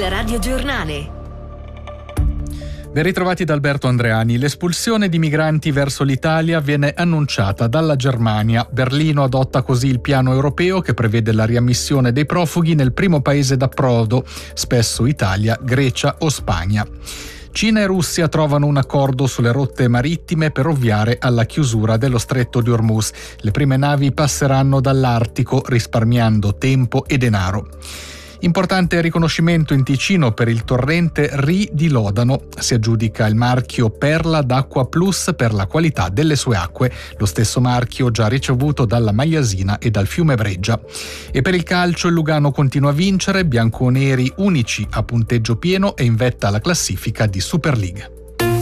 Il radiogiornale. Ben ritrovati da Alberto Andreani. L'espulsione di migranti verso l'Italia viene annunciata dalla Germania. Berlino adotta così il piano europeo che prevede la riammissione dei profughi nel primo paese d'approdo, spesso Italia, Grecia o Spagna. Cina e Russia trovano un accordo sulle rotte marittime per ovviare alla chiusura dello stretto di Hormuz. Le prime navi passeranno dall'Artico risparmiando tempo e denaro. Importante riconoscimento in Ticino per il torrente Ri di Lodano. Si aggiudica il marchio Perla d'Acqua Plus per la qualità delle sue acque, lo stesso marchio già ricevuto dalla Magliasina e dal fiume Breggia. E per il calcio il Lugano continua a vincere, bianconeri unici a punteggio pieno e in vetta alla classifica di Super League.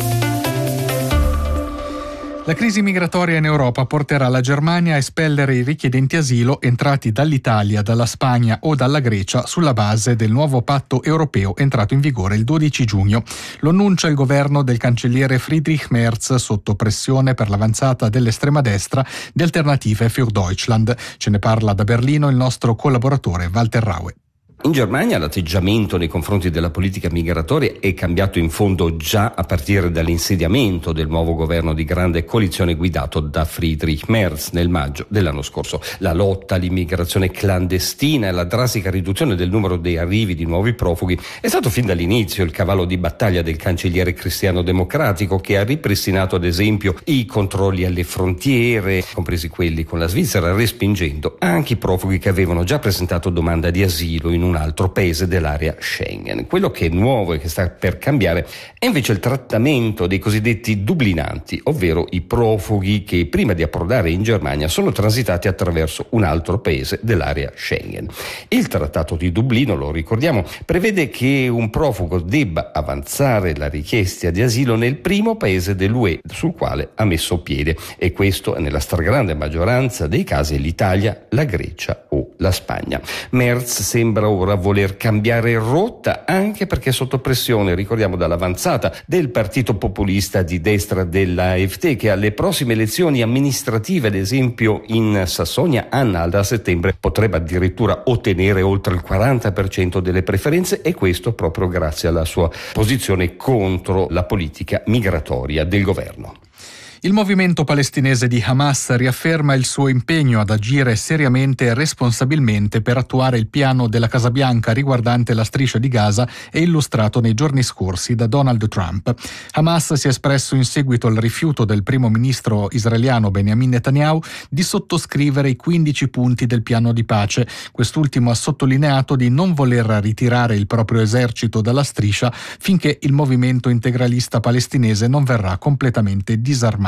La crisi migratoria in Europa porterà la Germania a espellere i richiedenti asilo entrati dall'Italia, dalla Spagna o dalla Grecia sulla base del nuovo patto europeo entrato in vigore il 12 giugno. Lo annuncia il governo del cancelliere Friedrich Merz sotto pressione per l'avanzata dell'estrema destra di Alternative für Deutschland. Ce ne parla da Berlino il nostro collaboratore Walter Raue. In Germania l'atteggiamento nei confronti della politica migratoria è cambiato in fondo già a partire dall'insediamento del nuovo governo di grande coalizione guidato da Friedrich Merz nel maggio dell'anno scorso. La lotta all'immigrazione clandestina e la drastica riduzione del numero dei arrivi di nuovi profughi è stato fin dall'inizio il cavallo di battaglia del cancelliere cristiano-democratico, che ha ripristinato ad esempio i controlli alle frontiere, compresi quelli con la Svizzera, respingendo anche i profughi che avevano già presentato domanda di asilo in un altro paese dell'area Schengen. Quello che è nuovo e che sta per cambiare è invece il trattamento dei cosiddetti dublinanti, ovvero i profughi che prima di approdare in Germania sono transitati attraverso un altro paese dell'area Schengen. Il Trattato di Dublino, lo ricordiamo, prevede che un profugo debba avanzare la richiesta di asilo nel primo paese dell'UE sul quale ha messo piede, e questo nella stragrande maggioranza dei casi è l'Italia, la Grecia o la Spagna. Merz sembra ora voler cambiare rotta, anche perché sotto pressione, ricordiamo, dall'avanzata del partito populista di destra dell'AfD, che alle prossime elezioni amministrative, ad esempio in Sassonia-Anhalt a settembre, potrebbe addirittura ottenere oltre il 40% delle preferenze, e questo proprio grazie alla sua posizione contro la politica migratoria del governo. Il movimento palestinese di Hamas riafferma il suo impegno ad agire seriamente e responsabilmente per attuare il piano della Casa Bianca riguardante la striscia di Gaza e illustrato nei giorni scorsi da Donald Trump. Hamas si è espresso in seguito al rifiuto del primo ministro israeliano Benjamin Netanyahu di sottoscrivere i 15 punti del piano di pace. Quest'ultimo ha sottolineato di non voler ritirare il proprio esercito dalla striscia finché il movimento integralista palestinese non verrà completamente disarmato.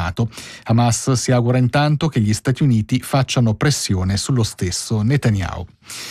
Hamas si augura intanto che gli Stati Uniti facciano pressione sullo stesso Netanyahu.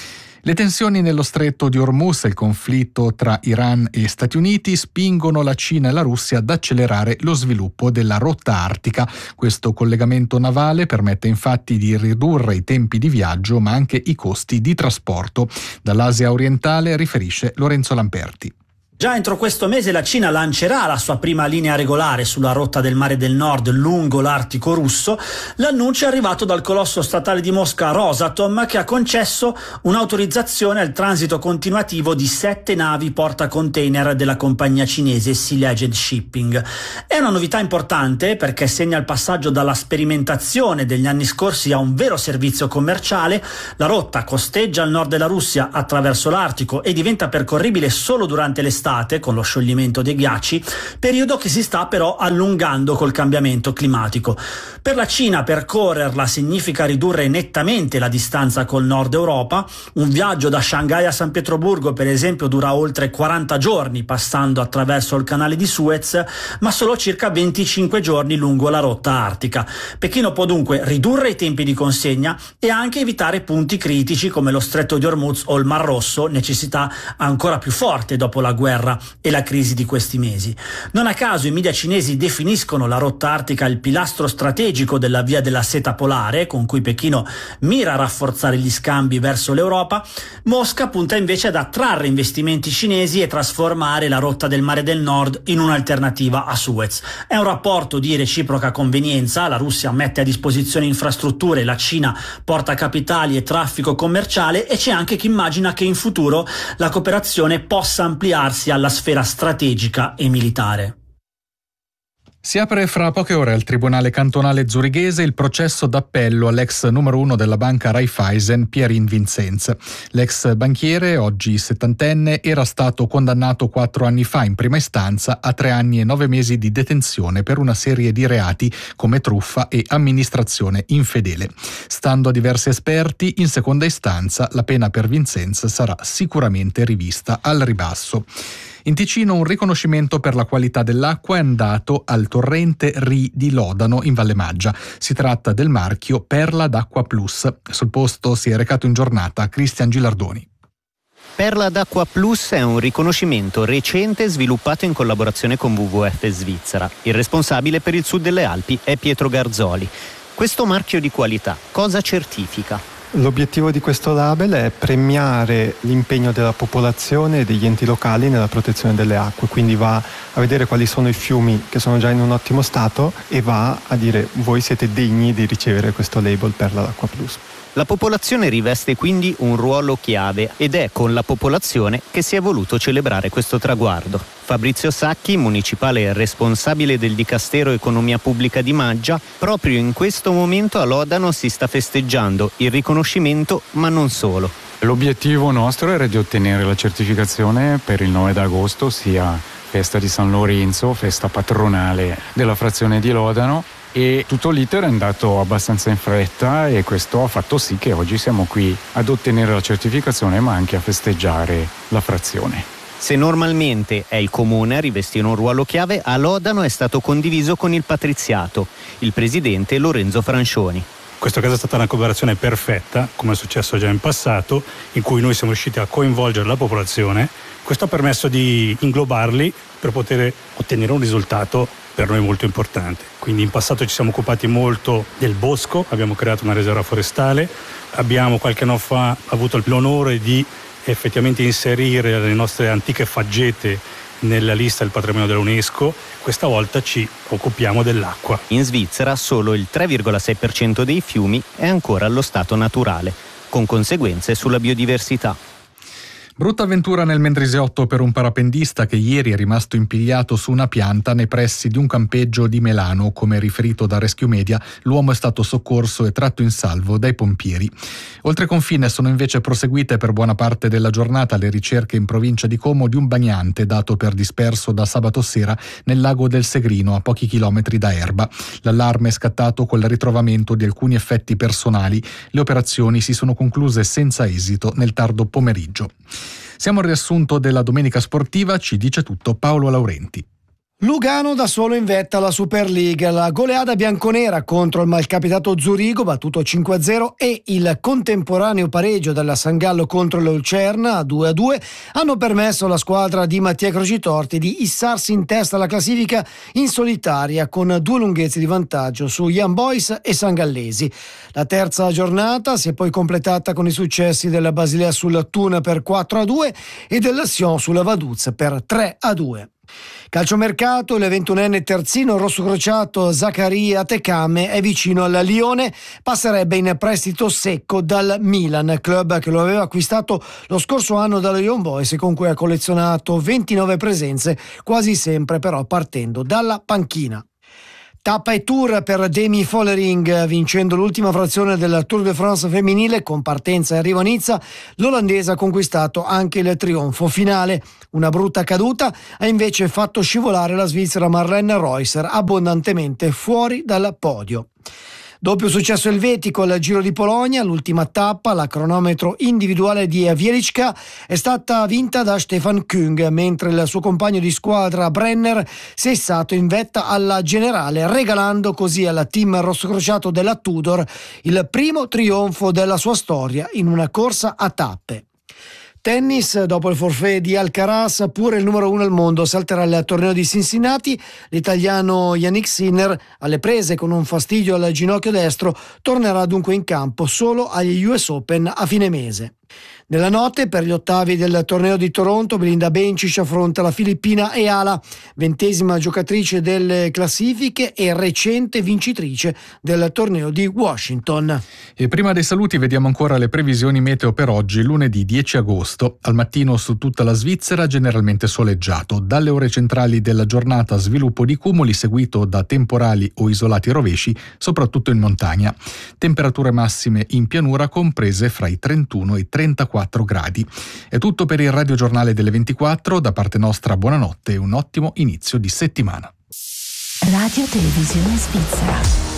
Le tensioni nello stretto di Hormuz e il conflitto tra Iran e Stati Uniti spingono la Cina e la Russia ad accelerare lo sviluppo della rotta artica. Questo collegamento navale permette infatti di ridurre i tempi di viaggio ma anche i costi di trasporto. Dall'Asia orientale riferisce Lorenzo Lamperti. Già entro questo mese la Cina lancerà la sua prima linea regolare sulla rotta del Mare del Nord lungo l'Artico russo. L'annuncio è arrivato dal colosso statale di Mosca Rosatom, che ha concesso un'autorizzazione al transito continuativo di 7 navi portacontainer della compagnia cinese Sea Legend Shipping. È una novità importante perché segna il passaggio dalla sperimentazione degli anni scorsi a un vero servizio commerciale. La rotta costeggia al nord della Russia attraverso l'Artico e diventa percorribile solo durante l'estate, con lo scioglimento dei ghiacci, periodo che si sta però allungando col cambiamento climatico. Per la Cina percorrerla significa ridurre nettamente la distanza col nord Europa. Un viaggio da Shanghai a San Pietroburgo, per esempio, dura oltre 40 giorni passando attraverso il canale di Suez, ma solo circa 25 giorni lungo la rotta artica. Pechino può dunque ridurre i tempi di consegna e anche evitare punti critici come lo stretto di Hormuz o il Mar Rosso, necessità ancora più forte dopo la guerra guerra e la crisi di questi mesi. Non a caso i media cinesi definiscono la rotta artica il pilastro strategico della via della seta polare, con cui Pechino mira a rafforzare gli scambi verso l'Europa. Mosca punta invece ad attrarre investimenti cinesi e trasformare la rotta del Mare del Nord in un'alternativa a Suez. È un rapporto di reciproca convenienza, la Russia mette a disposizione infrastrutture, la Cina porta capitali e traffico commerciale, e c'è anche chi immagina che in futuro la cooperazione possa ampliarsi alla sfera strategica e militare. Si apre fra poche ore al Tribunale Cantonale Zurighese il processo d'appello all'ex numero 1 della banca Raiffeisen, Pierin Vincenz. L'ex banchiere, oggi 70enne, era stato condannato 4 anni fa in prima istanza a 3 anni e 9 mesi di detenzione per una serie di reati come truffa e amministrazione infedele. Stando a diversi esperti, in seconda istanza la pena per Vincenz sarà sicuramente rivista al ribasso. In Ticino un riconoscimento per la qualità dell'acqua è andato al torrente Ri di Lodano in Valle Maggia. Si tratta del marchio Perla d'Acqua Plus. Sul posto si è recato in giornata Cristian Gilardoni. Perla d'Acqua Plus è un riconoscimento recente sviluppato in collaborazione con WWF Svizzera. Il responsabile per il sud delle Alpi è Pietro Garzoli. Questo marchio di qualità cosa certifica? L'obiettivo di questo label è premiare l'impegno della popolazione e degli enti locali nella protezione delle acque, quindi va a vedere quali sono i fiumi che sono già in un ottimo stato e va a dire: voi siete degni di ricevere questo label Perla d'Acqua Plus. La popolazione riveste quindi un ruolo chiave ed è con la popolazione che si è voluto celebrare questo traguardo. Fabrizio Sacchi, municipale responsabile del Dicastero Economia Pubblica di Maggia, proprio in questo momento a Lodano si sta festeggiando il riconoscimento, ma non solo. L'obiettivo nostro era di ottenere la certificazione per il 9 d'agosto, sia festa di San Lorenzo, festa patronale della frazione di Lodano, e tutto l'iter è andato abbastanza in fretta e questo ha fatto sì che oggi siamo qui ad ottenere la certificazione ma anche a festeggiare la frazione. Se normalmente è il comune a rivestire un ruolo chiave, a Lodano è stato condiviso con il patriziato, il presidente Lorenzo Francioni. In questo caso è stata una collaborazione perfetta, come è successo già in passato, in cui noi siamo riusciti a coinvolgere la popolazione. Questo ha permesso di inglobarli per poter ottenere un risultato per noi molto importante. Quindi in passato ci siamo occupati molto del bosco, abbiamo creato una riserva forestale, abbiamo qualche anno fa avuto l'onore di effettivamente inserire le nostre antiche faggete nella lista del patrimonio dell'UNESCO. Questa volta ci occupiamo dell'acqua. In Svizzera solo il 3,6% dei fiumi è ancora allo stato naturale, con conseguenze sulla biodiversità. Brutta avventura nel Mendrisiotto per un parapendista che ieri è rimasto impigliato su una pianta nei pressi di un campeggio di Melano. Come riferito da Rescue Media, l'uomo è stato soccorso e tratto in salvo dai pompieri. Oltre confine sono invece proseguite per buona parte della giornata le ricerche in provincia di Como di un bagnante dato per disperso da sabato sera nel lago del Segrino, a pochi chilometri da Erba. L'allarme è scattato col ritrovamento di alcuni effetti personali. Le operazioni si sono concluse senza esito nel tardo pomeriggio. Siamo al riassunto della domenica sportiva, ci dice tutto Paolo Laurenti. Lugano da solo in vetta alla Super League, la goleada bianconera contro il malcapitato Zurigo battuto 5-0 e il contemporaneo pareggio della San Gallo contro l'Olcerna 2-2 hanno permesso alla squadra di Mattia Crocitorti di issarsi in testa alla classifica in solitaria con 2 lunghezze di vantaggio su Young Boys e San Gallesi. La terza giornata si è poi completata con i successi della Basilea sul Thun per 4-2 e del Sion sulla Vaduz per 3-2. Calciomercato, il 21enne terzino rossocrociato Zaccaria Tecame è vicino al Lione, passerebbe in prestito secco dal Milan, club che lo aveva acquistato lo scorso anno dallo Young Boys e con cui ha collezionato 29 presenze, quasi sempre però partendo dalla panchina. Tappa e tour per Demi Vollering, vincendo l'ultima frazione del Tour de France femminile con partenza e arrivo a Nizza, l'olandese ha conquistato anche il trionfo finale. Una brutta caduta ha invece fatto scivolare la svizzera Marlene Reusser abbondantemente fuori dal podio. Doppio successo elvetico al Giro di Polonia, l'ultima tappa, la cronometro individuale di Wieliczka, è stata vinta da Stefan Küng, mentre il suo compagno di squadra Brenner si è issato in vetta alla generale, regalando così al team rossocrociato della Tudor il primo trionfo della sua storia in una corsa a tappe. Tennis, dopo il forfait di Alcaraz, pure il numero 1 al mondo salterà il torneo di Cincinnati. L'italiano Jannik Sinner, alle prese con un fastidio al ginocchio destro, tornerà dunque in campo solo agli US Open a fine mese. Nella notte, per gli ottavi del torneo di Toronto, Belinda Bencic affronta la filippina Eala, 20ª giocatrice delle classifiche e recente vincitrice del torneo di Washington. E prima dei saluti vediamo ancora le previsioni meteo per oggi, lunedì 10 agosto. Al mattino su tutta la Svizzera generalmente soleggiato. Dalle ore centrali della giornata sviluppo di cumuli seguito da temporali o isolati rovesci, soprattutto in montagna. Temperature massime in pianura comprese fra i 31 e i 34 gradi. È tutto per il Radio Giornale delle 24, da parte nostra buonanotte e un ottimo inizio di settimana. Radio Televisione Svizzera.